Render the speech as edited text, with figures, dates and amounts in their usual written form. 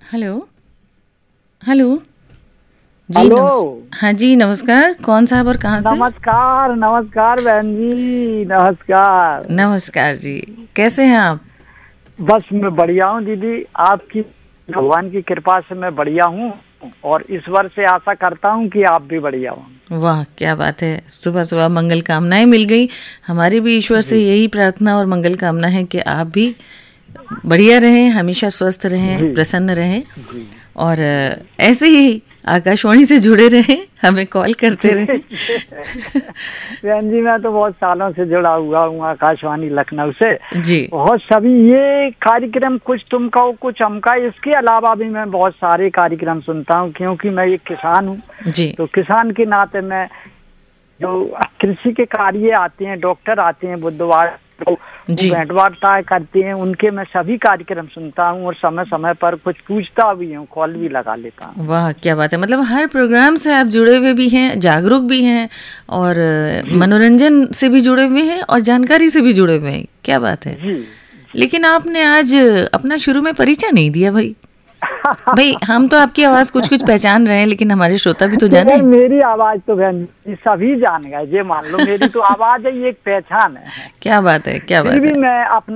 Hello hello जी hello. हाँ जी नमस्कार, कौन साहब और कहाँ से? नमस्कार नमस्कार बहन जी, नमस्कार। नमस्कार जी, कैसे हैं आप? बस मैं बढ़िया हूँ दीदी, आपकी भगवान की कृपा से मैं बढ़िया हूँ और ईश्वर से आशा करता हूँ कि आप भी बढ़िया हो। वाह क्या बात है, सुबह सुबह मंगल कामनाएं मिल गई। हमारी भी ईश्वर से जी यही प्रार्थना और मंगल कामना है कि आप भी बढ़िया रहें, हमेशा स्वस्थ रहें, जी प्रसन्न रहें जी। और ऐसे ही आकाशवाणी से जुड़े रहें, हमें कॉल करते रहें। बहन जी मैं तो बहुत सालों से जुड़ा हुआ हूँ आकाशवाणी लखनऊ से। जी बहुत सभी ये कार्यक्रम कुछ तुम कहो कुछ हम का, इसके अलावा भी मैं बहुत सारे कार्यक्रम सुनता हूँ क्योंकि मैं एक किसान हूँ। जी तो किसान के नाते मैं जो कृषि के कार्य आते हैं, डॉक्टर आते हैं बुधवार को, वो जी। भेंट वार्ता करते हैं, उनके मैं सभी कार्यक्रम सुनता हूँ और समय समय पर कुछ पूछता भी हूँ, कॉल भी लगा लेता हूँ। वाह क्या बात है, मतलब हर प्रोग्राम से आप जुड़े हुए भी हैं, जागरूक भी हैं और जी मनोरंजन से भी जुड़े हुए हैं और जानकारी से भी जुड़े हुए हैं। क्या बात है। जी लेकिन आपने आज अपना शुरू में परिचय नहीं दिया भाई। भाई हम तो आपकी आवाज कुछ कुछ पहचान रहे हैं, लेकिन हमारे श्रोता भी तो तो जाने। यार मेरी आवाज तो बहन जी सभी जान गए, ये मान लो मेरी तो आवाज है, ये एक पहचान है। क्या बात है, क्या फिर बात भी है। मैं अपना